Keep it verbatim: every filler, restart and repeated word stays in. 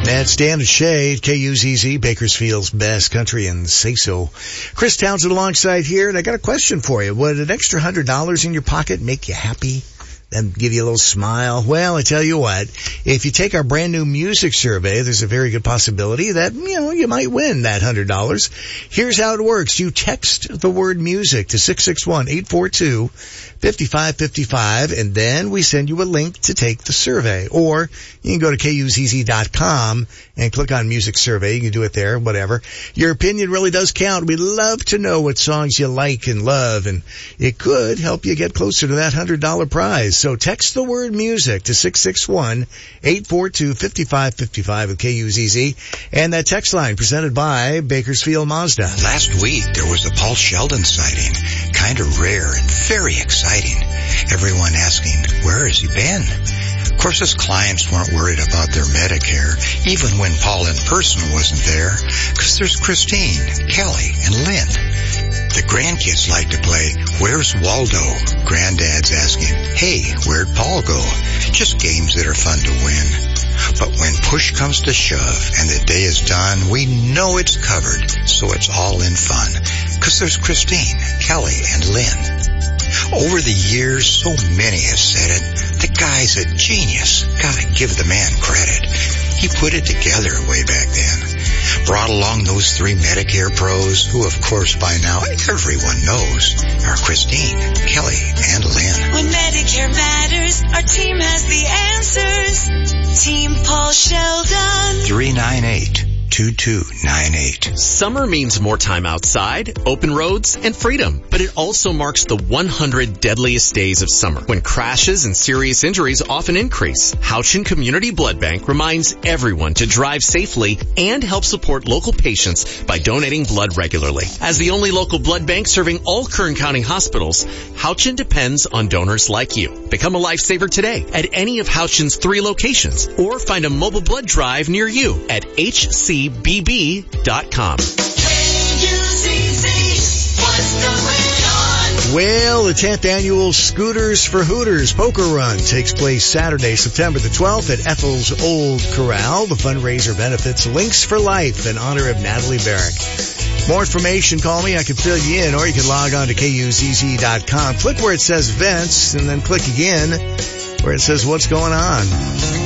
That's Dan and Shay, K U Z Z, Bakersfield's best country and say-so. Chris Townsend alongside here, and I got a question for you. Would an extra one hundred dollars in your pocket make you happy? Then give you a little smile? Well, I tell you what, if you take our brand new music survey, there's a very good possibility that, you know, you might win that one hundred dollars. Here's how it works. You text the word music to six six one, eight four two, five five five five, and then we send you a link to take the survey. Or you can go to K U Z Z dot com and click on music survey. You can do it there, whatever. Your opinion really does count. We'd love to know what songs you like and love, and it could help you get closer to that one hundred dollars prize. So text the word music to six six one, eight four two, five five five five with K U Z Z. And that text line presented by Bakersfield Mazda. Last week there was a Paul Sheldon sighting. Kind of rare and very exciting. Everyone asking, where has he been? Of course, his clients weren't worried about their Medicare, even when Paul in person wasn't there, because there's Christine, Kelly, and Lynn. The grandkids like to play, Where's Waldo? Granddad's asking, hey, where'd Paul go? Just games that are fun to win. But when push comes to shove and the day is done, we know it's covered, so it's all in fun. Because there's Christine, Kelly, and Lynn. Over the years, so many have said it, the guy's a genius. Gotta give the man credit. He put it together way back then. Brought along those three Medicare pros, who of course by now everyone knows are Christine, Kelly, and Lynn. When Medicare matters, our team has the answers. Team Paul Sheldon. three nine eight, two two nine eight. Summer means more time outside, open roads, and freedom. But it also marks the one hundred deadliest days of summer, when crashes and serious injuries often increase. Houchin Community Blood Bank reminds everyone to drive safely and help support local patients by donating blood regularly. As the only local blood bank serving all Kern County hospitals, Houchin depends on donors like you. Become a lifesaver today at any of Houchin's three locations, or find a mobile blood drive near you at H C B B dot com. Well, the tenth annual Scooters for Hooters Poker Run takes place Saturday, September the twelfth at Ethel's Old Corral. The fundraiser benefits Links for Life in honor of Natalie Barrick. More information, call me. I can fill you in, or you can log on to K U Z Z dot com. Click where it says events, and then click again where it says what's going on.